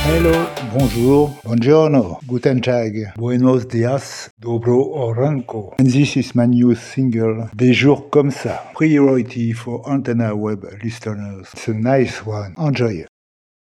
Hello, bonjour, buongiorno, guten Tag, buenos dias, dobro oranko. And this is my new single, Des jours comme ça. Priority for Antenna Web listeners. It's a nice one. Enjoy.